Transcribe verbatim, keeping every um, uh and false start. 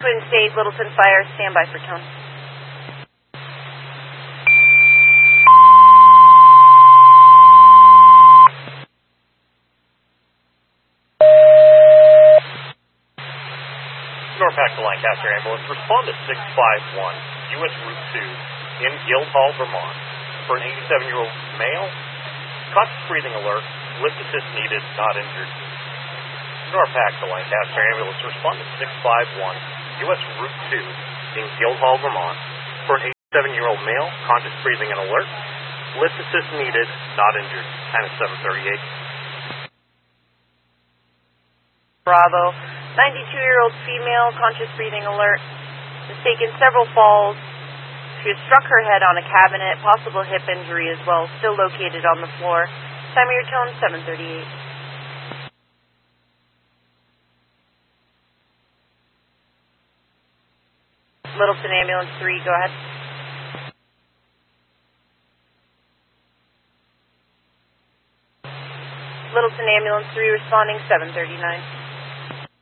Twin State, Littleton Fire, standby for tone. Norpac to Lancaster ambulance, respond to six five one, U S Route two, in Guildhall, Vermont, for an eighty-seven-year-old male, conscious breathing alert, lift assist needed, not injured. Norpac to Lancaster ambulance, respond to six five one, U S Route two, in Guildhall, Vermont, for an eighty-seven-year-old male, conscious breathing and alert, lift assist needed, not injured, time is seven thirty-eight. Bravo. ninety-two-year-old female, conscious breathing alert, has taken several falls. She has struck her head on a cabinet, possible hip injury as well, still located on the floor. Time of your tone, seven thirty-eight. Littleton Ambulance three, go ahead. Littleton Ambulance three responding, seven thirty-nine.